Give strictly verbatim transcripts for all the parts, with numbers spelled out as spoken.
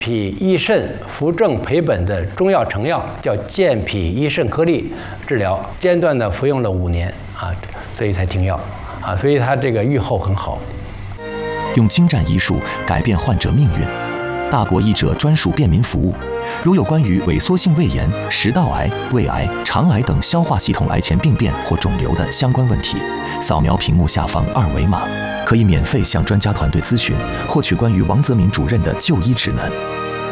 脾益肾、扶正培本的中药成药，叫健脾益肾颗粒治疗，间断的服用了五年啊，所以才停药啊，所以他这个预后很好。 用精湛医术改变患者命运，大国医者专属便民服务。如有关于萎缩性胃炎、食道癌、胃癌、肠癌等消化系统癌前病变或肿瘤的相关问题，扫描屏幕下方二维码，可以免费向专家团队咨询，获取关于王泽民主任的就医指南。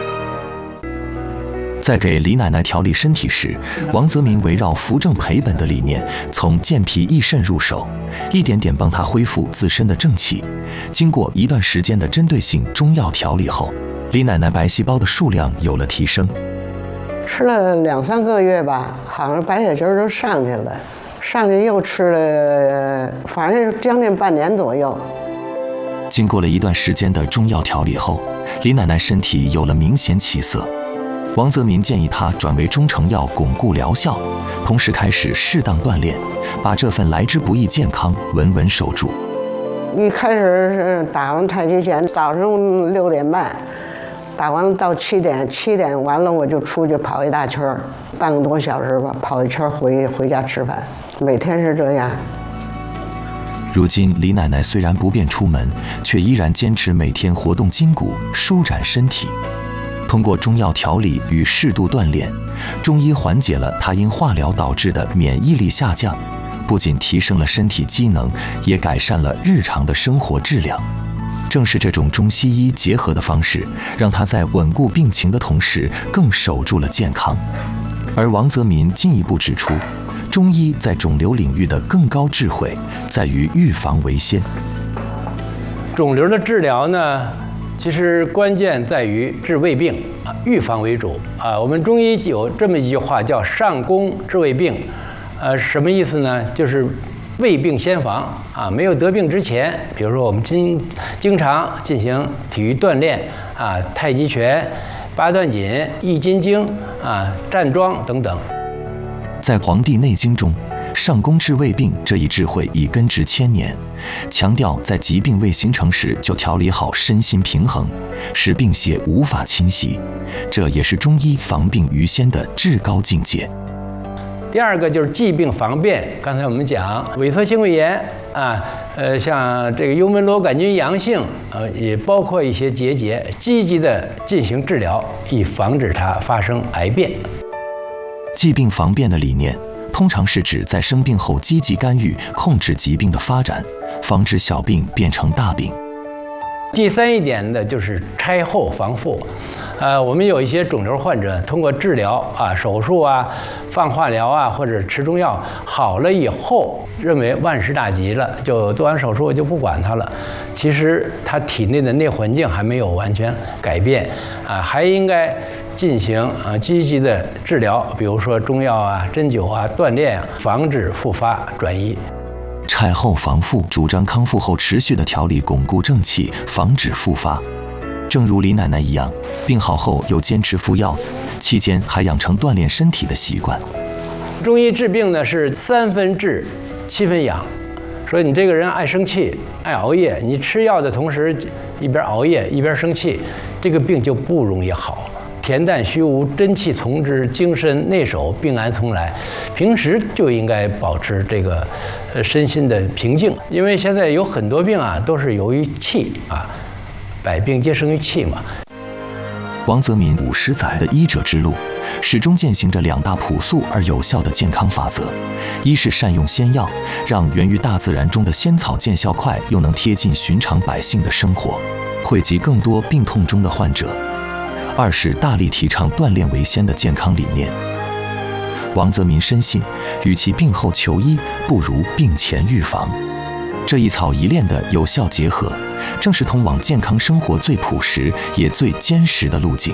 在给李奶奶调理身体时，王泽民围绕扶正培本的理念，从健脾益肾入手，一点点帮她恢复自身的正气。经过一段时间的针对性中药调理后，李奶奶白细胞的数量有了提升。 吃了两三个月吧，好像白血球都上去了，上去又吃了，反正将近半年左右。 经过了一段时间的中药调理后，李奶奶身体有了明显起色。王泽民建议她转为中成药巩固疗效，同时开始适当锻炼，把这份来之不易健康稳稳守住。 一开始是打完太极拳，早上六点半，打完到七点，七点完了我就出去跑一大圈，半个多小时吧，跑一圈回回家吃饭，每天是这样。 如今李奶奶虽然不便出门，却依然坚持每天活动筋骨，舒展身体。通过中药调理与适度锻炼，中医缓解了她因化疗导致的免疫力下降，不仅提升了身体机能，也改善了日常的生活质量。正是这种中西医结合的方式，让她在稳固病情的同时，更守住了健康。而王泽民进一步指出，中医在肿瘤领域的更高智慧，在于预防为先。 肿瘤的治疗呢，其实关键在于治胃病啊，预防为主啊。我们中医有这么一句话叫"上攻治胃病"，呃，什么意思呢？就是胃病先防啊，没有得病之前，比如说我们经经常进行体育锻炼啊，太极拳、八段锦、易筋经啊、站桩等等。 在《黄帝内经》中，上攻治胃病这一智慧已根植千年，强调在疾病未形成时就调理好身心平衡，使病邪无法侵袭，这也是中医防病于先的至高境界。 第二个就是疾病防变，刚才我们讲萎缩性胃炎啊，呃，像这个幽门螺杆菌阳性，呃，也包括一些结节，积极的进行治疗，以防止它发生癌变。 疾病防变的理念，通常是指在生病后积极干预，控制疾病的发展，防止小病变成大病。 第三一点呢，就是拆后防复。呃，我们有一些肿瘤患者通过治疗啊、手术啊、放化疗啊，或者吃中药好了以后，认为万事大吉了，就做完手术就不管它了。其实他体内的内环境还没有完全改变啊，还应该进行啊积极的治疗，比如说中药啊、针灸啊、锻炼啊，防止复发转移。 拆后防复主张康复后持续的调理，巩固正气，防止复发。正如李奶奶一样，病好后又坚持服药，期间还养成锻炼身体的习惯。 中医治病呢是三分治，七分养。说你这个人爱生气、爱熬夜，你吃药的同时一边熬夜一边生气，这个病就不容易好。恬淡虚无，真气从之，精神内守，病安从来。平时就应该保持这个呃身心的平静，因为现在有很多病啊都是由于气啊，百病皆生于气嘛。 王泽民五十载的医者之路，始终践行着两大朴素而有效的健康法则：一是善用仙药，让源于大自然中的仙草见效快，又能贴近寻常百姓的生活，惠及更多病痛中的患者；二是大力提倡锻炼为先的健康理念。王泽民深信，与其病后求医，不如病前预防。这一草一炼的有效结合，正是通往健康生活最朴实也最坚实的路径。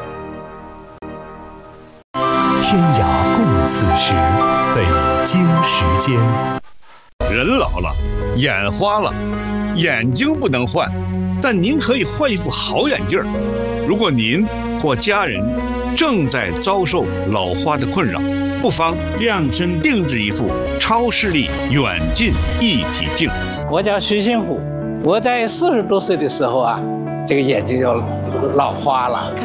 天涯共此时，北京时间。 人老了，眼花了，眼睛不能换，但您可以换一副好眼镜。如果您或家人正在遭受老花的困扰，不妨量身定制一副超视力远近一体镜。 我叫徐新虎，我在四十多岁的时候啊，这个眼睛就老花了。